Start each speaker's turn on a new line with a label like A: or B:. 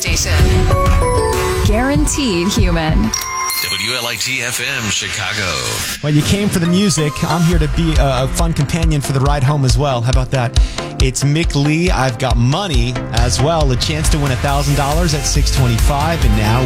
A: station. Guaranteed human.
B: WLIT-FM, Chicago.
C: Well, you came for the music. I'm here to be a fun companion for the ride home as well. How about that? It's Mick Lee. I've got money as well. A chance to win $1,000 at 625. And now